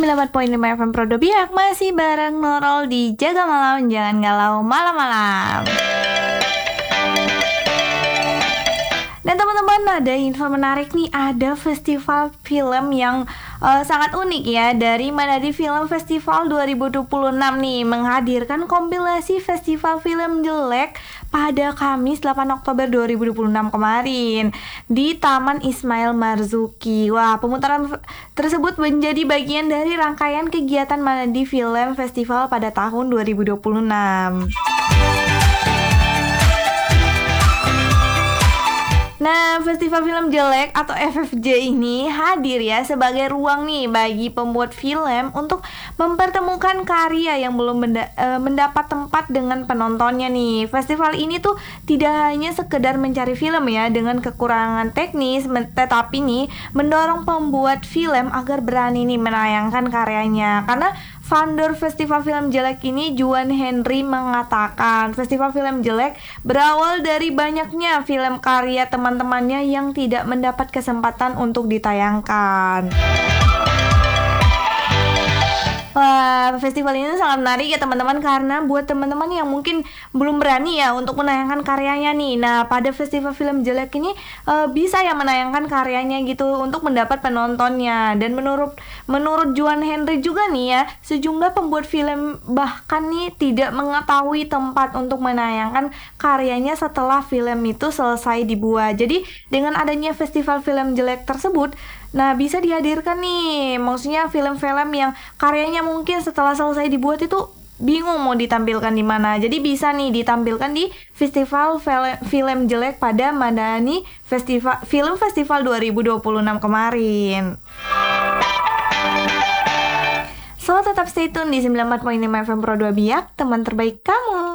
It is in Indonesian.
94.5 FM Pro Biak masih bareng Nurul di Jaga Malam, jangan galau malam-malam. Dan teman-teman, ada info menarik nih, ada festival film yang sangat unik ya, dari Manadi Film Festival 2026 nih, menghadirkan kompilasi festival film jelek pada Kamis 8 Oktober 2026 kemarin di Taman Ismail Marzuki. Wah, pemutaran tersebut menjadi bagian dari rangkaian kegiatan Manadi Film Festival pada tahun 2026. Nah, Festival Film Jelek atau FFJ ini hadir ya sebagai ruang nih bagi pembuat film untuk mempertemukan karya yang belum mendapat tempat dengan penontonnya nih. Festival ini tuh tidak hanya sekedar mencari film ya dengan kekurangan teknis, tetapi nih mendorong pembuat film agar berani nih menayangkan karyanya. Karena founder Festival Film Jelek ini, Juan Henry, mengatakan festival film jelek berawal dari banyaknya film karya teman-temannya yang tidak mendapat kesempatan untuk ditayangkan. Wah, festival ini sangat menarik ya teman-teman, karena buat teman-teman yang mungkin belum berani ya untuk menayangkan karyanya nih. Nah, pada festival film jelek ini bisa ya menayangkan karyanya gitu untuk mendapat penontonnya. Dan menurut Juan Henry juga nih ya, sejumlah pembuat film bahkan nih tidak mengetahui tempat untuk menayangkan karyanya setelah film itu selesai dibuat. Jadi dengan adanya festival film jelek tersebut, nah bisa dihadirkan nih, maksudnya film-film yang karyanya mungkin setelah selesai dibuat itu bingung mau ditampilkan di mana. Jadi bisa nih ditampilkan di Festival Film Jelek pada Madani Film Festival 2026 kemarin. So, tetap stay tune di 94.5 FM Pro 2 Biak, teman terbaik kamu.